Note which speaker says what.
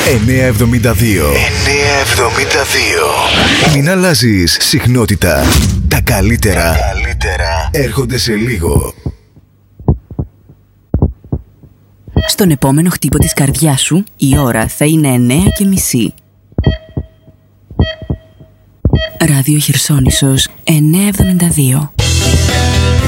Speaker 1: 972. Μην αλλάζεις συχνότητα. Τα καλύτερα έρχονται σε λίγο.
Speaker 2: Στον επόμενο χτύπο της καρδιάς σου η ώρα θα είναι 9:30. Ράδιο Χερσόνησος 972.